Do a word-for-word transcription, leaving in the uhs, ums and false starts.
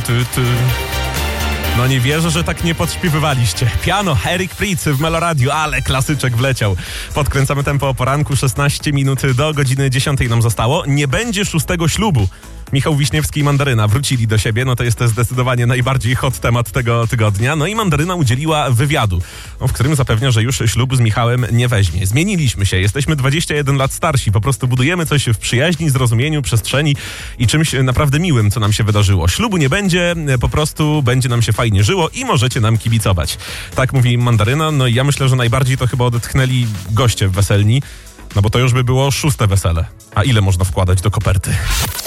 tu, tu. No nie wierzę, że tak nie podśpiewywaliście. Piano, Eric Prydz w Meloradiu, ale klasyczek wleciał. Podkręcamy tempo o poranku, szesnaście minut do godziny dziesiątej nam zostało. Nie będzie szóstego ślubu. Michał Wiśniewski i Mandaryna wrócili do siebie, no to jest to zdecydowanie najbardziej hot temat tego tygodnia. No i Mandaryna udzieliła wywiadu, w którym zapewnia, że już ślubu z Michałem nie weźmie. Zmieniliśmy się, jesteśmy dwadzieścia jeden lat starsi, po prostu budujemy coś w przyjaźni, zrozumieniu, przestrzeni i czymś naprawdę miłym, co nam się wydarzyło. Ślubu nie będzie, po prostu będzie nam się fajnie żyło i możecie nam kibicować. Tak mówi Mandaryna, no i ja myślę, że najbardziej to chyba odetchnęli goście weselni, no bo to już by było szóste wesele. A ile można wkładać do koperty?